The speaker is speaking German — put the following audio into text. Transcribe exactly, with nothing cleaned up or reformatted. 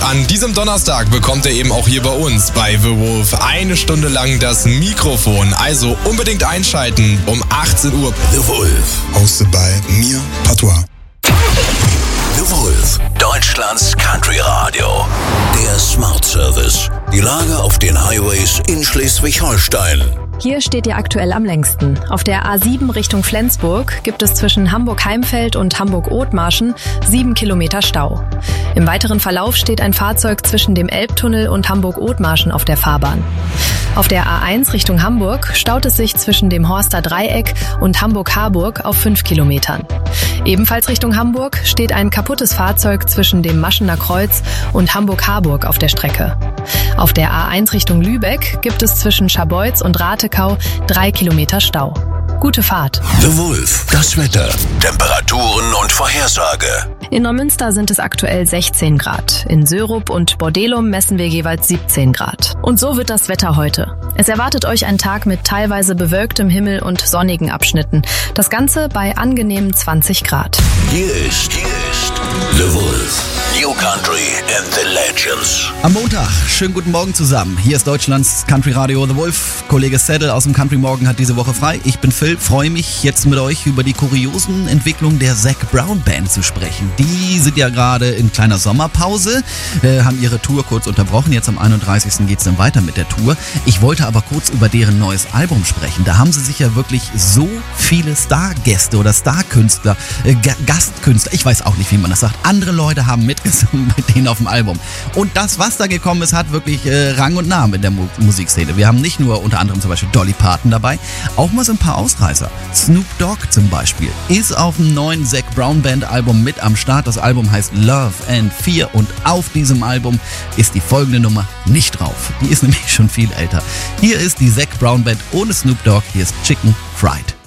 an diesem Donnerstag bekommt er eben auch hier bei uns bei The Wolf eine Stunde lang das Mikrofon. Also unbedingt einschalten um achtzehn Uhr. The Wolf. Hosted by mir, Patois. The Wolf, Deutschlands Country Radio. Der Smart Service. Die Lage auf den Highways in Schleswig-Holstein. Hier steht ihr aktuell am längsten. Auf der A sieben Richtung Flensburg gibt es zwischen Hamburg-Heimfeld und Hamburg-Othmarschen sieben Kilometer Stau. Im weiteren Verlauf steht ein Fahrzeug zwischen dem Elbtunnel und Hamburg-Othmarschen auf der Fahrbahn. Auf der A eins Richtung Hamburg staut es sich zwischen dem Horster Dreieck und Hamburg-Harburg auf fünf Kilometern. Ebenfalls Richtung Hamburg steht ein kaputtes Fahrzeug zwischen dem Maschener Kreuz und Hamburg-Harburg auf der Strecke. Auf der A eins Richtung Lübeck gibt es zwischen Scharbeutz und Ratekau drei Kilometer Stau. Gute Fahrt. The Wolf, das Wetter, Temperaturen und Vorhersage. In Neumünster sind es aktuell sechzehn Grad. In Sörup und Bordelum messen wir jeweils siebzehn Grad. Und so wird das Wetter heute. Es erwartet euch ein Tag mit teilweise bewölktem Himmel und sonnigen Abschnitten. Das Ganze bei angenehmen zwanzig Grad. Hier ist, hier ist The Wolf. New Country and the Legends. Am Montag, schönen guten Morgen zusammen. Hier ist Deutschlands Country Radio The Wolf. Kollege Saddle aus dem Country Morgen hat diese Woche frei. Ich bin Phil, freue mich jetzt mit euch über die kuriosen Entwicklungen der Zac Brown Band zu sprechen. Die sind ja gerade in kleiner Sommerpause, äh, haben ihre Tour kurz unterbrochen. Jetzt am einunddreißigsten geht es dann weiter mit der Tour. Ich wollte aber kurz über deren neues Album sprechen. Da haben sie sich ja wirklich so viele Stargäste oder Starkünstler, äh, G- Gastkünstler, ich weiß auch nicht, wie man das sagt. Andere Leute haben mitgesungen mit denen auf dem Album. Und das, was da gekommen ist, hat wirklich äh, Rang und Namen in der Mu- Musikszene. Wir haben nicht nur unter anderem zum Beispiel Dolly Parton dabei, auch mal so ein paar Ausreißer. Snoop Dogg zum Beispiel ist auf dem neuen Zac Brown Band Album mit am Start. Das Album heißt Love and Fear und auf diesem Album ist die folgende Nummer nicht drauf. Die ist nämlich schon viel älter. Hier ist die Zac Brown Band ohne Snoop Dogg. Hier ist Chicken Fried.